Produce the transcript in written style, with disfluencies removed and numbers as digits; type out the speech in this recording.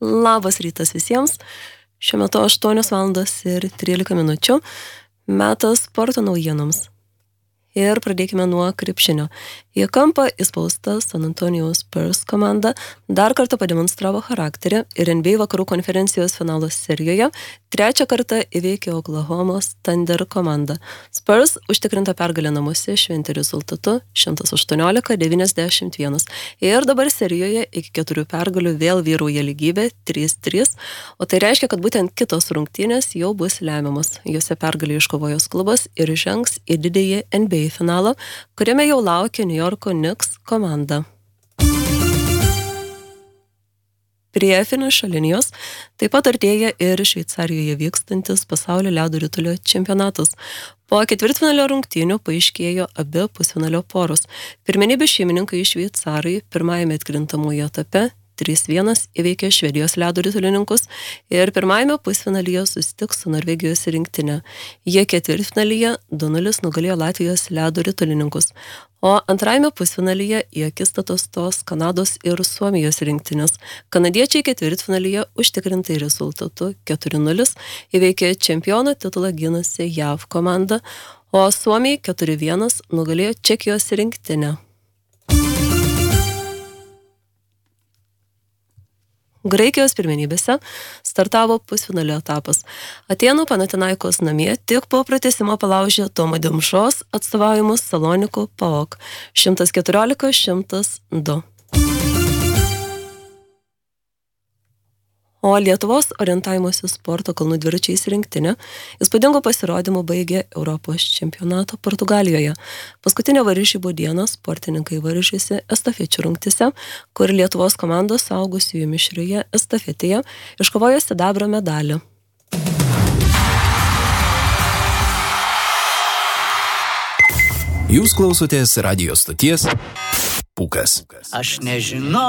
Labas rytas visiems. Šiuo metu 8:13 metas sporto naujienoms. Ir pradėkime nuo krepšinio. Į kampą įspausta San Antonijos Spurs komanda dar kartą pademonstravo charakterį ir NBA vakarų konferencijos finalo serijoje trečią kartą įveikė Oklahomos Thunder komandą. Spurs užtikrinta pergalę namuose šventė rezultatu 118-91. Ir dabar serijoje iki 4 pergalių vėl vyrauja lygybė 3-3, o tai reiškia, kad būtent kitos rungtynės jau bus lemiamos. Jose pergalį iškovojęs klubas ir žengs į didįjį NBA finalą, kuriame jau laukia New Yorko Knicks komanda. Prie finišo linijos taip pat artėja ir Šveicarijoje vykstantis pasaulio ledo ritulio čempionatas. Po ketvirtfinalio rungtynių paaiškėjo abi pusfinalio poros. Pirmenybės šeimininkai šveicarai pirmajame atkrintamųjų etape 3-1 įveikė Švedijos ledo ritulininkus ir pirmajame pusfinalyje susitiks su Norvegijos rinktinė. Jie ketvirtfinalyje 2-0 nugalėjo Latvijos ledo ritulininkus, o antrajame pusfinalyje į akistatos stos Kanados ir Suomijos rinktinės. Kanadiečiai ketvirtfinalyje užtikrintai rezultatu 4-0 įveikė čempiono titulą ginusią JAV komandą, o Suomiai 4-1 nugalėjo Čekijos rinktinę. Graikijos pirmenybėse startavo pusfinalio etapas. Atėnų Panathinaikos namie tik po pratęsimo palaužė Tomo Demšos atstovaujamus Salonikų PAOK 114-102. O Lietuvos orientavimosi sporto kalnų dviračiais rinktinė įspūdingo pasirodymo baigė Europos čempionato Portugalijoje. Paskutinę varžybų dieną sportininkai varžėsi estafečių rungtyse, kur Lietuvos komandos suaugusiųjų mišrioje estafetėje iškovojo sidabro medalį. Jūs klausotės radijo stoties Pūkas. Aš nežinau.